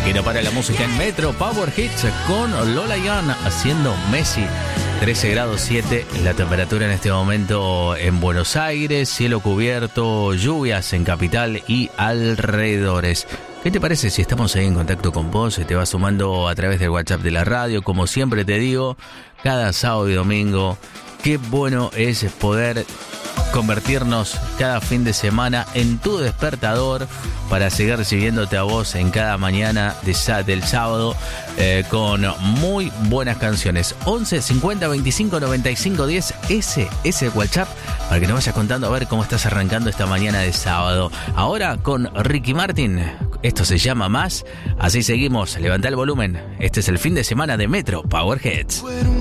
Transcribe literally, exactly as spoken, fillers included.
Aquí no para la música en Metro Power Hits con Lola Jan haciendo Messi. trece grados siete la temperatura en este momento en Buenos Aires, cielo cubierto, lluvias en capital y alrededores. ¿Qué te parece si estamos ahí en contacto con vos? Se te va sumando a través del WhatsApp de la radio, como siempre te digo, cada sábado y domingo. Qué bueno es poder convertirnos cada fin de semana en tu despertador para seguir recibiéndote a vos en cada mañana de, del sábado eh, con muy buenas canciones. once cincuenta veinticinco noventa y cinco diez, ese es el WhatsApp para que nos vayas contando a ver cómo estás arrancando esta mañana de sábado. Ahora con Ricky Martin, esto se llama Más, así seguimos, levanta el volumen. Este es el fin de semana de Metro Power Hits.